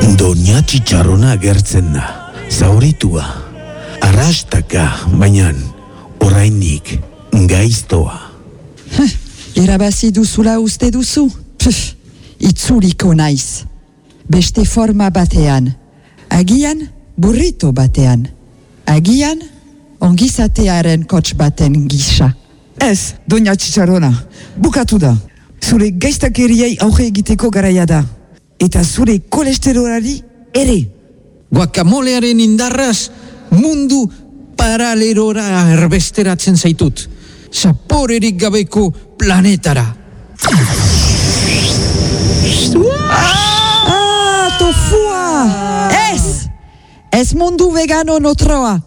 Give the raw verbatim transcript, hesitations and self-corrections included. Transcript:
Doña Txitxarrona agertzen da, zauritua, arrastaka, baina orainik gaiztoa. Erabazi duzula uste duzu? Pff, itzuliko naiz. Beste forma batean. Agian, burrito batean. Agian, ongizatearen kots baten gisa. Ez, Doña Txitxarrona, bukatu da. Zure gaiztakeriai auge egiteko garaia da. Eta zure kolesterolari ere. Guakamolearen indarraz mundu paralelora erbesteratzen zaitut. Zaporerik gabeko planetara. Ah, tofua! Ez! Ez mundu vegano notroa.